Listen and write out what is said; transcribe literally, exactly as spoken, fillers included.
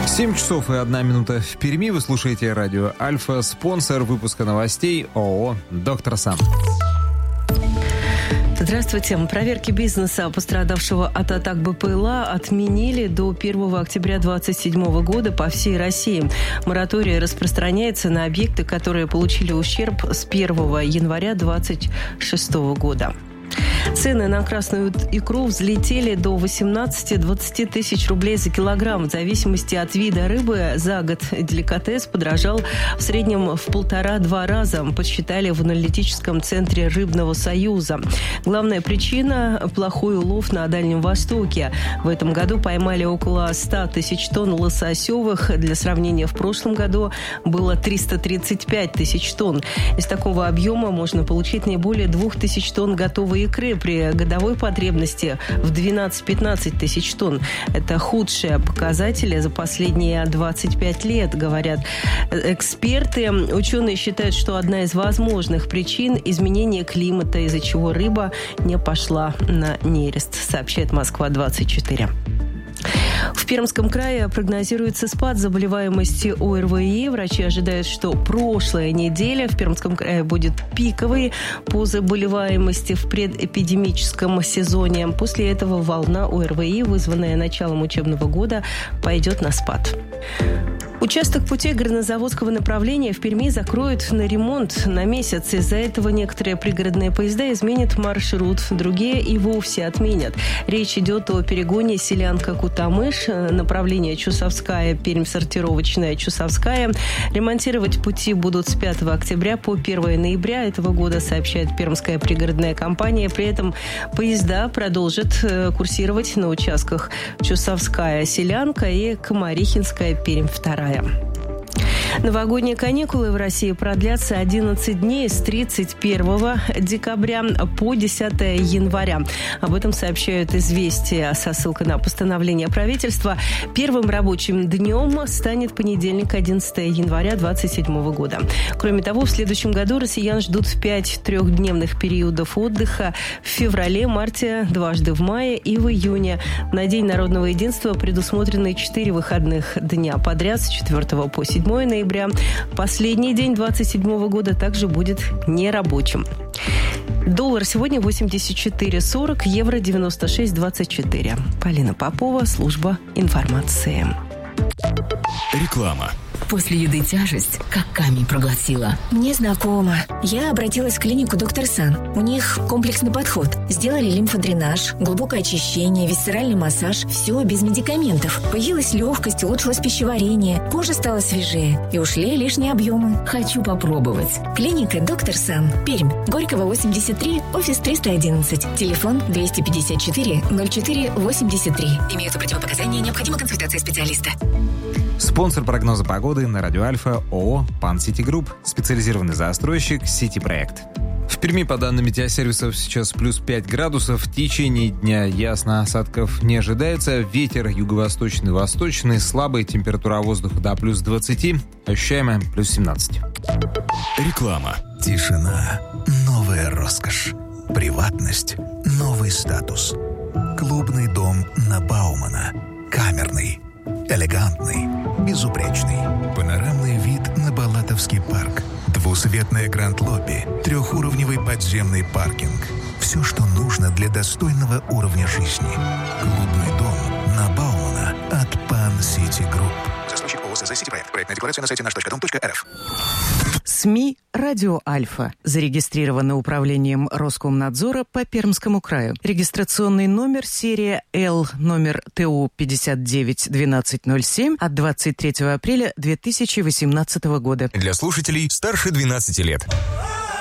семь часов и одна минута в Перми. Вы слушаете радио Альфа. Спонсор выпуска новостей ООО «Доктор Сан». Здравствуйте. Проверки бизнеса, пострадавшего от атак БПЛА, отменили до первого октября две тысячи двадцать седьмого года по всей России. Мораторий распространяется на объекты, которые получили ущерб с первого января две тысячи двадцать шестого года. Цены на красную икру взлетели до восемнадцати-двадцати тысяч рублей за килограмм. В зависимости от вида рыбы за год деликатес подорожал в среднем в полтора-два раза, подсчитали в аналитическом центре Рыбного союза. Главная причина – плохой улов на Дальнем Востоке. В этом году поймали около ста тысяч тонн лососевых. Для сравнения, в прошлом году было триста тридцать пять тысяч тонн. Из такого объема можно получить не более двух тысяч тонн готовой икры при годовой потребности в двенадцать-пятнадцать тысяч тонн. Это худшие показатели за последние двадцать пять лет, говорят эксперты. Ученые считают, что одна из возможных причин – изменение климата, из-за чего рыба не пошла на нерест, сообщает Москва двадцать четыре. В Пермском крае прогнозируется спад заболеваемости ОРВИ. Врачи ожидают, что прошлая неделя в Пермском крае будет пиковой по заболеваемости в предэпидемическом сезоне. После этого волна ОРВИ, вызванная началом учебного года, пойдет на спад. Участок путей горнозаводского направления в Перми закроют на ремонт на месяц. Из-за этого некоторые пригородные поезда изменят маршрут, другие и вовсе отменят. Речь идет о перегоне Селянка-Кутамыш, направление Чусовская, Пермь-Сортировочная, Чусовская. Ремонтировать пути будут с пятого октября по первого ноября этого года, сообщает Пермская пригородная компания. При этом поезда продолжат курсировать на участках Чусовская, Селянка и Комарихинская, Пермь-вторая. Новогодние каникулы в России продлятся одиннадцать дней с тридцать первого декабря по десятого января. Об этом сообщают «Известия» со ссылкой на постановление правительства. Первым рабочим днем станет понедельник, одиннадцатого января две тысячи двадцать седьмого года. Кроме того, в следующем году россиян ждут пять трехдневных периодов отдыха в феврале, марте, дважды в мае и в июне. На День народного единства предусмотрены четыре выходных дня подряд с четвёртого по седьмого ноября. Последний день двадцать седьмого года также будет нерабочим. Доллар сегодня восемьдесят четыре сорок, евро девяносто шесть двадцать четыре. Полина Попова, служба информации. Реклама. После еды тяжесть, как камень проглотила. Мне знакомо. Я обратилась в клинику «Доктор Сан». У них комплексный подход. Сделали лимфодренаж, глубокое очищение, висцеральный массаж. Все без медикаментов. Появилась легкость, улучшилось пищеварение. Кожа стала свежее. И ушли лишние объемы. Хочу попробовать. Клиника «Доктор Сан». Пермь. Горького, восемьдесят три, офис триста одиннадцать. Телефон двести пятьдесят четыре ноль четыре восемьдесят три. Имеются противопоказания, необходима консультация специалиста. Спонсор прогноза погоды на радио Альфа ООО «Пан Сити Групп», специализированный застройщик «Сити Проект». В Перми, по данным метеосервисов, сейчас плюс пять градусов. В течение дня ясно, осадков не ожидается. Ветер юго-восточный, восточный, слабая, температура воздуха до плюс двадцати, ощущаемая плюс семнадцать. Реклама. Тишина – новая роскошь. Приватность – новый статус. Клубный дом на Баумана. Камерный, элегантный, безупречный. Панорамный вид на Балатовский парк. Двусветное гранд-лобби. Трехуровневый подземный паркинг. Все, что нужно для достойного уровня жизни. Клубный дом на Баумана от Пан Сити Групп. Застройщик ООО «СЗ Сити Проект». Проектная декларация на сайте наш точка дом точка эр эф. СМИ «Радио Альфа» зарегистрировано Управлением Роскомнадзора по Пермскому краю. Регистрационный номер серия Л, номер ТУ пятьдесят девять двенадцать ноль семь от двадцать третьего апреля две тысячи восемнадцатого года. Для слушателей старше двенадцати лет.